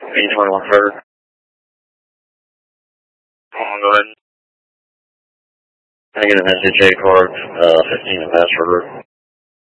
B21 third. Go ahead. Can I get a message, A card, 15 and password?